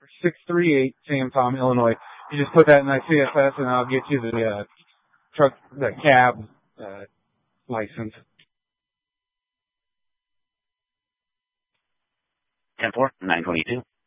638 Sam Tom, Illinois. You just put that in my CSS and I'll get you the cab license. 10-4, 922.